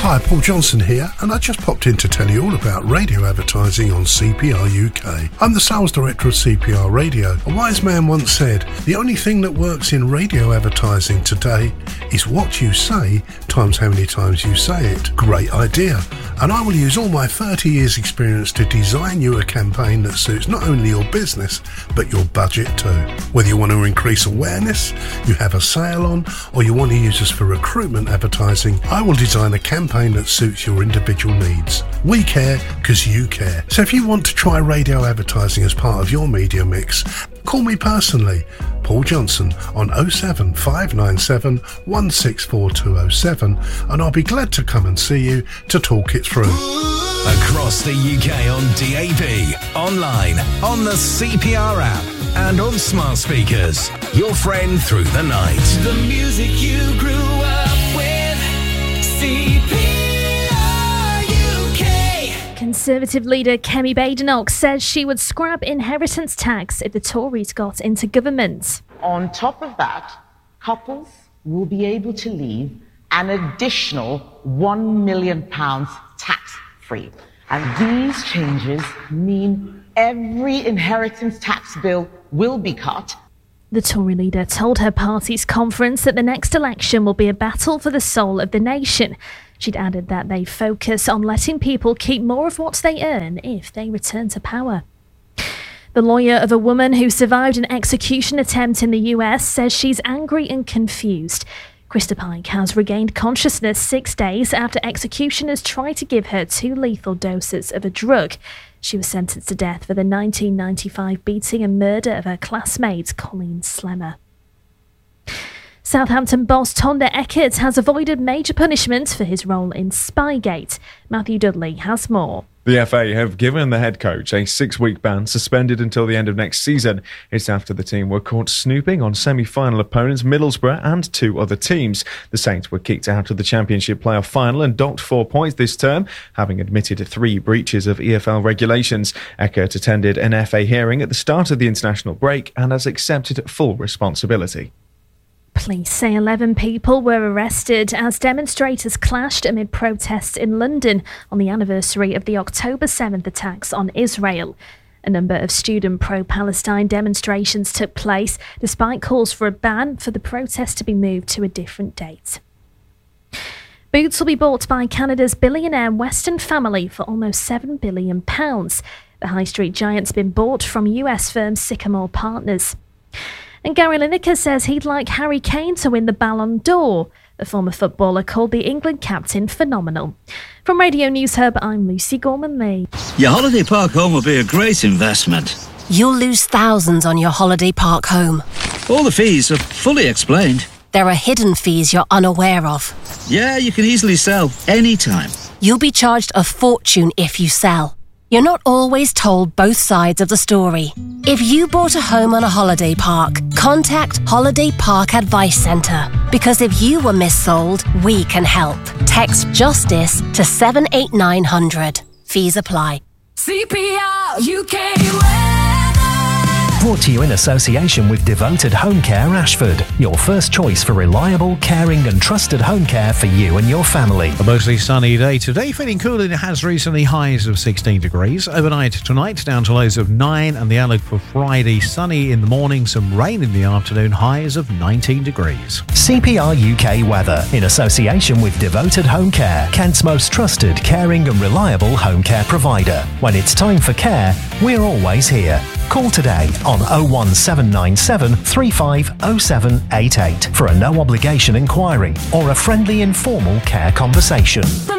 Hi, Paul Johnson here, and I just popped in to tell you all about radio advertising on CPR UK. I'm the sales director of CPR Radio. A wise man once said, the only thing that works in radio advertising today is what you say times how many times you say it. Great idea. And I will use all my 30 years experience to design you a campaign that suits not only your business, but your budget too. Whether you want to increase awareness, you have a sale on, or you want to use us for recruitment advertising, I will design a campaign that suits your individual needs. We care because you care. So if you want to try radio advertising as part of your media mix, call me personally, Paul Johnson, on 07597 164207, and I'll be glad to come and see you to talk it through. Across the UK on DAB, online, on the CPR app, and on smart speakers. Your friend through the night. The music you grew up with, CPR UK. Conservative leader Kemi Badenoch says she would scrap inheritance tax if the Tories got into government. On top of that, couples will be able to leave an additional £1 million tax-free. And these changes mean every inheritance tax bill will be cut. The Tory leader told her party's conference that the next election will be a battle for the soul of the nation. She'd added that they focus on letting people keep more of what they earn if they return to power. The lawyer of a woman who survived an execution attempt in the US says she's angry and confused. Krista Pike has regained consciousness 6 days after executioners tried to give her 2 lethal doses of a drug. She was sentenced to death for the 1995 beating and murder of her classmate Colleen Slemmer. Southampton boss Tonda Eckert has avoided major punishment for his role in Spygate. Matthew Dudley has more. The FA have given the head coach a 6-week ban, suspended until the end of next season. It's after the team were caught snooping on semi-final opponents Middlesbrough and 2 other teams. The Saints were kicked out of the Championship playoff final and docked 4 points this term, having admitted 3 breaches of EFL regulations. Eckert attended an FA hearing at the start of the international break and has accepted full responsibility. Police say 11 people were arrested as demonstrators clashed amid protests in London on the anniversary of the October 7th attacks on Israel. A number of student pro-Palestine demonstrations took place, despite calls for a ban for the protest to be moved to a different date. Boots will be bought by Canada's billionaire Weston family for almost £7 billion. The high street giant's been bought from US firm Sycamore Partners. And Gary Lineker says he'd like Harry Kane to win the Ballon d'Or. The former footballer called the England captain phenomenal. From Radio News Hub, I'm Lucy Gorman-Lee. Your holiday park home will be a great investment. You'll lose thousands on your holiday park home. All the fees are fully explained. There are hidden fees you're unaware of. Yeah, you can easily sell anytime. You'll be charged a fortune if you sell. You're not always told both sides of the story. If you bought a home on a holiday park, contact Holiday Park Advice Centre. Because if you were missold, we can help. Text JUSTICE to 78900. Fees apply. CPR UK weather. Brought to you in association with Devoted Home Care Ashford, your first choice for reliable, caring and trusted home care for you and your family. A mostly sunny day today, feeling cool. It has recently highs of 16 degrees. Overnight tonight, down to lows of 9, and the outlook for Friday, sunny in the morning, some rain in the afternoon, highs of 19 degrees. CPR UK weather, in association with Devoted Home Care, Kent's most trusted, caring and reliable home care provider. When it's time for care, we're always here. Call today on 01797 350788 for a no-obligation inquiry or a friendly informal care conversation.